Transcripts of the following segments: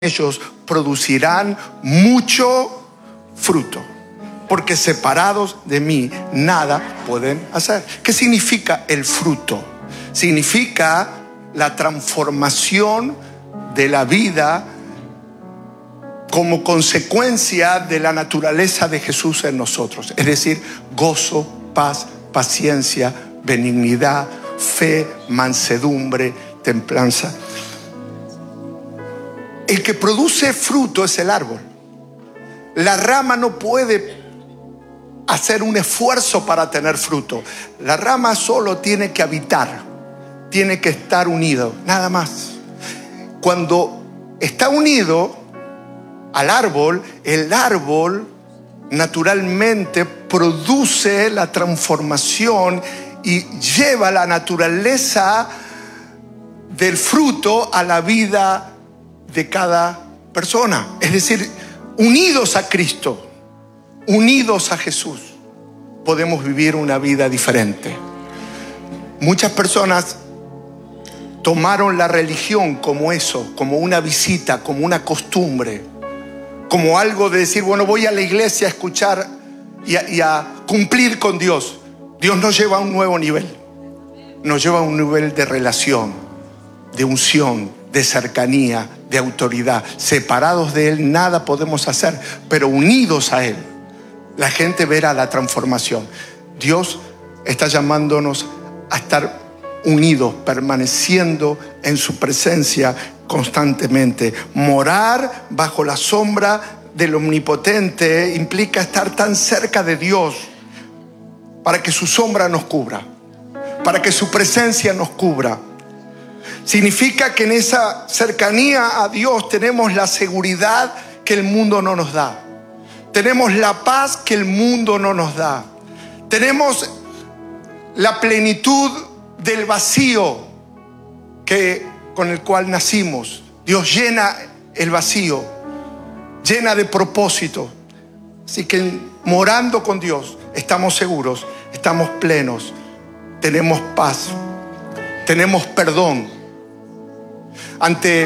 ellos producirán mucho fruto, porque separados de mí nada pueden hacer. ¿Qué significa el fruto? Significa la transformación de la vida como consecuencia de la naturaleza de Jesús en nosotros. Es decir, gozo, paz, paciencia, benignidad, fe, mansedumbre, templanza. El que produce fruto es el árbol. La rama no puede hacer un esfuerzo para tener fruto. La rama solo tiene que habitar, tiene que estar unido, nada más. Cuando está unido al árbol, el árbol naturalmente produce la transformación y lleva la naturaleza del fruto a la vida de cada persona. Es decir, unidos a Cristo, unidos a Jesús, podemos vivir una vida diferente. Muchas personas tomaron la religión como eso, como una visita, como una costumbre, como algo de decir, bueno, voy a la iglesia a escuchar y a cumplir con Dios. Dios nos lleva a un nuevo nivel, nos lleva a un nivel de relación, de unción, de cercanía, de autoridad. Separados de Él nada podemos hacer, pero unidos a Él, la gente verá la transformación. Dios está llamándonos a estar unidos, permaneciendo en su presencia constantemente. Morar bajo la sombra del Omnipotente implica estar tan cerca de Dios para que su sombra nos cubra, para que su presencia nos cubra. Significa que en esa cercanía a Dios tenemos la seguridad que el mundo no nos da. Tenemos la paz que el mundo no nos da. Tenemos la plenitud del vacío con el cual nacimos. Dios llena el vacío, llena de propósito. Así que morando con Dios estamos seguros, estamos plenos, tenemos paz, tenemos perdón. Ante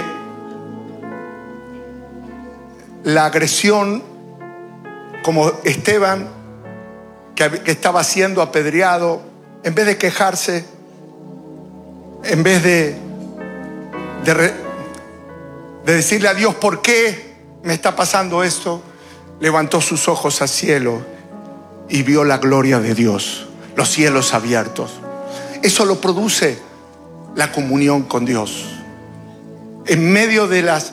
la agresión, como Esteban, que estaba siendo apedreado, en vez de quejarse, en vez de decirle a Dios, ¿por qué me está pasando esto?, levantó sus ojos al cielo y vio la gloria de Dios, los cielos abiertos. Eso lo produce la comunión con Dios. En medio de las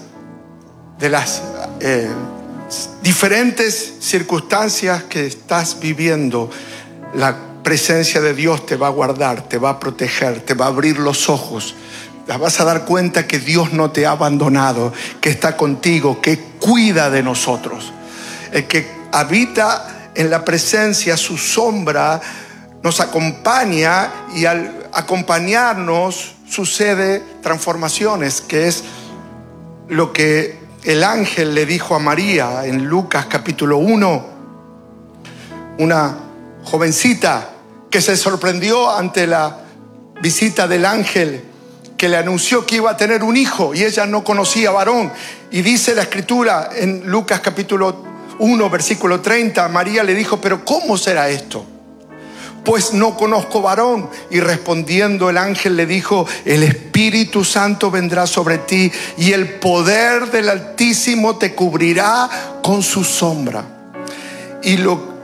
diferentes circunstancias que estás viviendo, la presencia de Dios te va a guardar, te va a proteger, te va a abrir los ojos. Te vas a dar cuenta que Dios no te ha abandonado, que está contigo, que cuida de nosotros. El que habita en la presencia, su sombra nos acompaña, y al acompañarnos sucede transformaciones, que es lo que el ángel le dijo a María en Lucas capítulo 1. Una jovencita que se sorprendió ante la visita del ángel, que le anunció que iba a tener un hijo, y ella no conocía varón. Y dice la escritura en Lucas capítulo 1 versículo 30, María le dijo, pero ¿cómo será esto? Pues no conozco varón. Y respondiendo el ángel le dijo, el Espíritu Santo vendrá sobre ti y el poder del Altísimo te cubrirá con su sombra. Y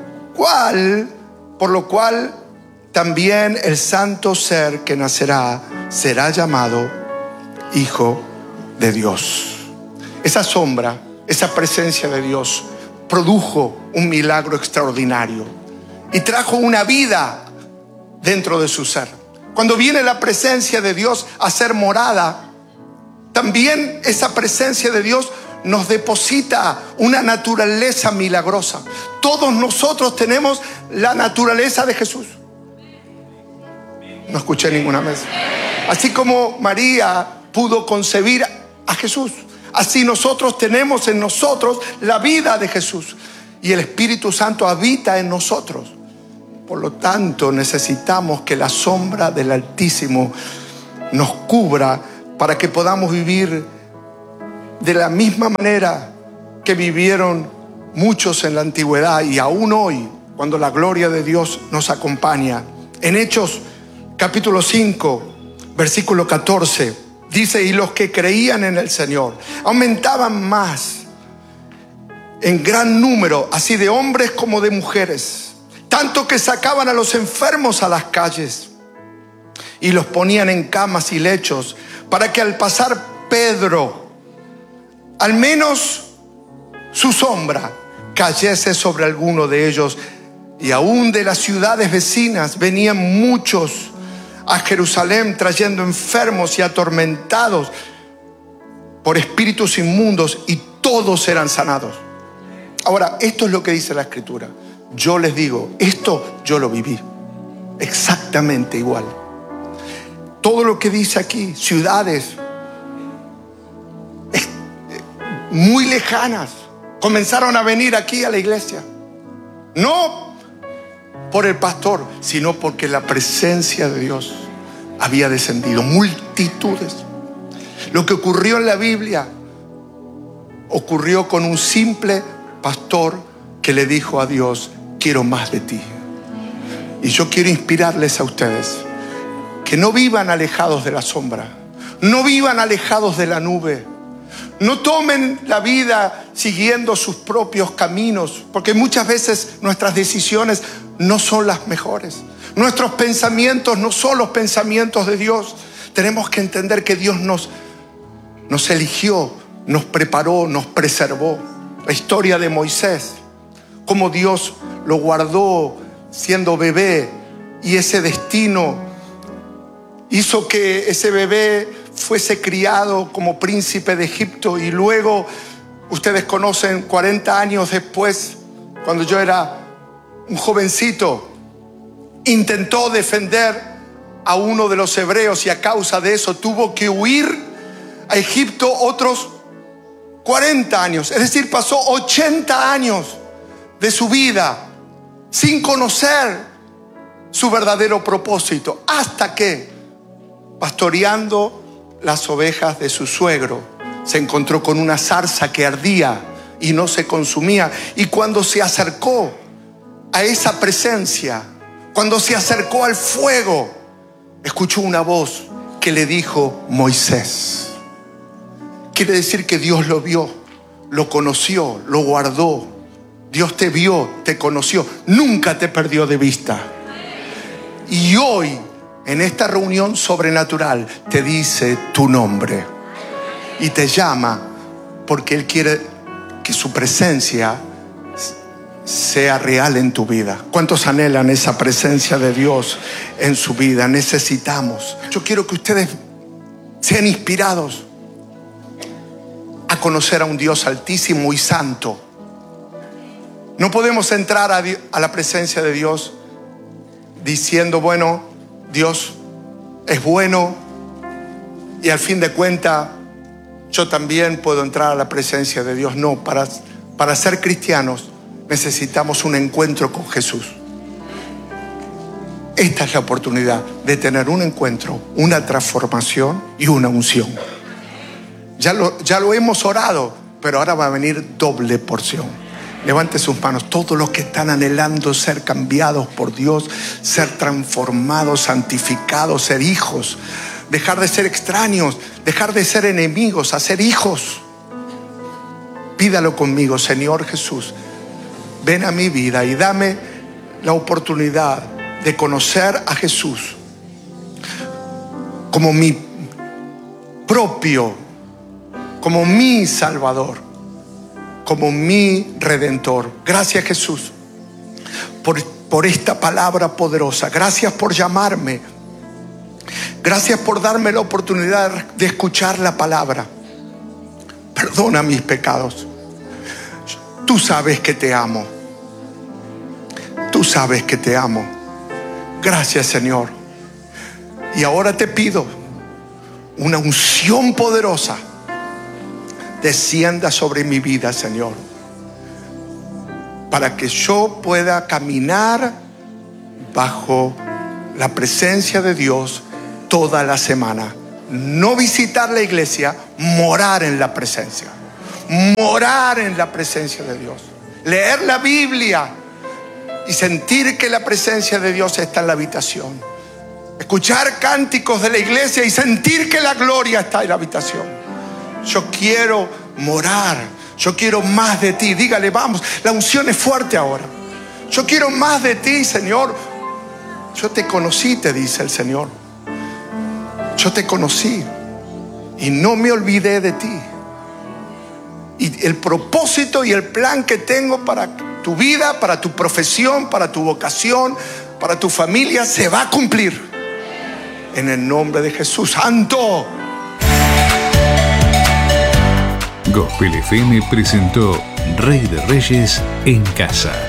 por lo cual también el santo ser que nacerá será llamado Hijo de Dios. Esa sombra, esa presencia de Dios produjo un milagro extraordinario y trajo una vida dentro de su ser. Cuando viene la presencia de Dios a ser morada, también esa presencia de Dios nos deposita una naturaleza milagrosa. Todos nosotros tenemos la naturaleza de Jesús. No escuché ninguna vez. Así como María pudo concebir a Jesús, así nosotros tenemos en nosotros la vida de Jesús, y el Espíritu Santo habita en nosotros. Por lo tanto, necesitamos que la sombra del Altísimo nos cubra para que podamos vivir de la misma manera que vivieron muchos en la antigüedad y aún hoy, cuando la gloria de Dios nos acompaña. En Hechos capítulo 5, versículo 14, dice: y los que creían en el Señor aumentaban más en gran número, así de hombres como de mujeres, tanto que sacaban a los enfermos a las calles y los ponían en camas y lechos, para que al pasar Pedro, al menos su sombra cayese sobre alguno de ellos. Y aún de las ciudades vecinas venían muchos a Jerusalén trayendo enfermos y atormentados por espíritus inmundos, y todos eran sanados. Ahora, esto es lo que dice la Escritura. Yo les digo, esto yo lo viví exactamente igual. Todo lo que dice aquí, ciudades muy lejanas comenzaron a venir aquí a la iglesia, no por el pastor, sino porque la presencia de Dios había descendido. Multitudes. Lo que ocurrió en la Biblia ocurrió con un simple pastor que le dijo a Dios: quiero más de ti. Y yo quiero inspirarles a ustedes que no vivan alejados de la sombra, no vivan alejados de la nube, no tomen la vida siguiendo sus propios caminos, porque muchas veces nuestras decisiones no son las mejores. Nuestros pensamientos no son los pensamientos de Dios. Tenemos que entender que Dios nos eligió, nos preparó, nos preservó. La historia de Moisés, cómo Dios lo guardó siendo bebé, y ese destino hizo que ese bebé fuese criado como príncipe de Egipto. Y luego, ustedes conocen, 40 años después, cuando yo era un jovencito, intentó defender a uno de los hebreos, y a causa de eso tuvo que huir a Egipto otros 40 años. Es decir, pasó 80 años de su vida sin conocer su verdadero propósito, hasta que, pastoreando las ovejas de su suegro, se encontró con una zarza que ardía y no se consumía. Y cuando se acercó a esa presencia, cuando se acercó al fuego, escuchó una voz que le dijo: Moisés. Quiere decir que Dios lo vio, lo conoció, lo guardó. Dios te vio, te conoció, nunca te perdió de vista. Y hoy, en esta reunión sobrenatural, te dice tu nombre y te llama, porque Él quiere que su presencia sea real en tu vida. ¿Cuántos anhelan esa presencia de Dios en su vida? Necesitamos. Yo quiero que ustedes sean inspirados a conocer a un Dios altísimo y santo. No podemos entrar a la presencia de Dios diciendo: bueno, Dios es bueno y al fin de cuentas yo también puedo entrar a la presencia de Dios. No, para ser cristianos necesitamos un encuentro con Jesús. Esta es la oportunidad de tener un encuentro, una transformación y una unción. Ya lo hemos orado, pero ahora va a venir doble porción. Levante sus manos, todos los que están anhelando ser cambiados por Dios, ser transformados, santificados, ser hijos, dejar de ser extraños, dejar de ser enemigos, a ser hijos. Pídalo conmigo: Señor Jesús, ven a mi vida y dame la oportunidad de conocer a Jesús como mi propio, como mi Salvador, como mi Redentor. Gracias, Jesús, por esta palabra poderosa. Gracias por llamarme. Gracias por darme la oportunidad de escuchar la palabra. Perdona mis pecados. Tú sabes que te amo. Tú sabes que te amo. Gracias, Señor. Y ahora te pido una unción poderosa descienda sobre mi vida, Señor, para que yo pueda caminar bajo la presencia de Dios toda la semana. No visitar la iglesia morar en la presencia. Morar en la presencia de Dios. Leer la Biblia y sentir que la presencia de Dios está en la habitación. Escuchar cánticos de la iglesia y sentir que la gloria está en la habitación. Yo quiero morar. Yo quiero más de ti. Dígale, vamos, la unción es fuerte ahora. Yo quiero más de ti, Señor. Yo te conocí, te dice el Señor. Yo te conocí y no me olvidé de ti. Y el propósito y el plan que tengo para tu vida, para tu profesión, para tu vocación, para tu familia, se va a cumplir. En el nombre de Jesús. ¡Santo! Gospel FM presentó Rey de Reyes en Casa.